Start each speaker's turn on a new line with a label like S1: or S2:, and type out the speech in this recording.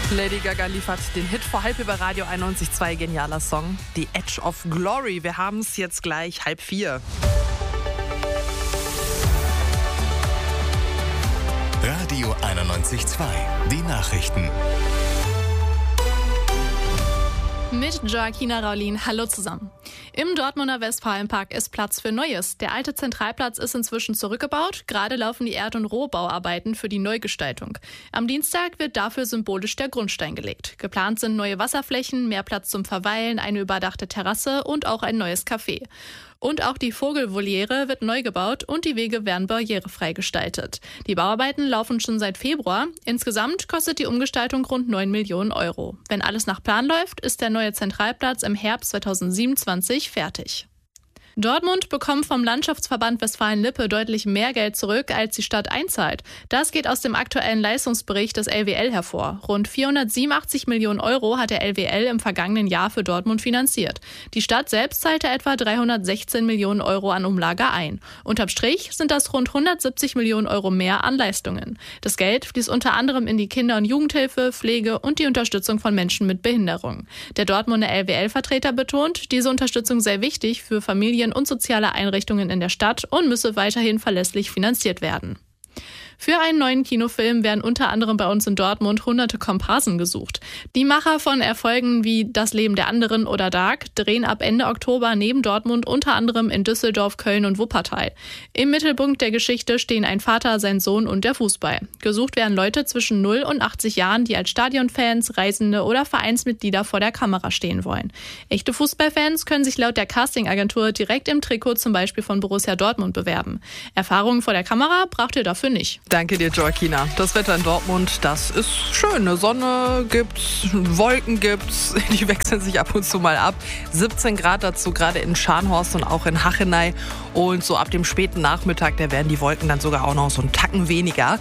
S1: Lady Gaga liefert den Hit vor halb über Radio 91.2, genialer Song. The Edge of Glory. Wir haben es jetzt gleich 3:30.
S2: Radio 91.2, die Nachrichten.
S3: Mit Joaquina Raulin, hallo zusammen. Im Dortmunder Westfalenpark ist Platz für Neues. Der alte Zentralplatz ist inzwischen zurückgebaut. Gerade laufen die Erd- und Rohbauarbeiten für die Neugestaltung. Am Dienstag wird dafür symbolisch der Grundstein gelegt. Geplant sind neue Wasserflächen, mehr Platz zum Verweilen, eine überdachte Terrasse und auch ein neues Café. Und auch die Vogelvoliere wird neu gebaut und die Wege werden barrierefrei gestaltet. Die Bauarbeiten laufen schon seit Februar. Insgesamt kostet die Umgestaltung rund 9 Millionen Euro. Wenn alles nach Plan läuft, ist der neue Zentralplatz im Herbst 2027 fertig. Dortmund bekommt vom Landschaftsverband Westfalen-Lippe deutlich mehr Geld zurück, als die Stadt einzahlt. Das geht aus dem aktuellen Leistungsbericht des LWL hervor. Rund 487 Millionen Euro hat der LWL im vergangenen Jahr für Dortmund finanziert. Die Stadt selbst zahlte etwa 316 Millionen Euro an Umlage ein. Unterm Strich sind das rund 170 Millionen Euro mehr an Leistungen. Das Geld fließt unter anderem in die Kinder- und Jugendhilfe, Pflege und die Unterstützung von Menschen mit Behinderung. Der Dortmunder LWL-Vertreter betont, diese Unterstützung sei wichtig für Familien und soziale Einrichtungen in der Stadt und müsse weiterhin verlässlich finanziert werden. Für einen neuen Kinofilm werden unter anderem bei uns in Dortmund hunderte Komparsen gesucht. Die Macher von Erfolgen wie Das Leben der anderen oder Dark drehen ab Ende Oktober neben Dortmund unter anderem in Düsseldorf, Köln und Wuppertal. Im Mittelpunkt der Geschichte stehen ein Vater, sein Sohn und der Fußball. Gesucht werden Leute zwischen 0 und 80 Jahren, die als Stadionfans, Reisende oder Vereinsmitglieder vor der Kamera stehen wollen. Echte Fußballfans können sich laut der Castingagentur direkt im Trikot zum Beispiel von Borussia Dortmund bewerben. Erfahrungen vor der Kamera braucht ihr dafür nicht.
S1: Danke dir, Joaquina. Das Wetter in Dortmund, das ist schön. Eine Sonne gibt's, Wolken gibt's, die wechseln sich ab und zu mal ab. 17 Grad dazu, gerade in Scharnhorst und auch in Hachenay. Und so ab dem späten Nachmittag, da werden die Wolken dann sogar auch noch so einen Tacken weniger.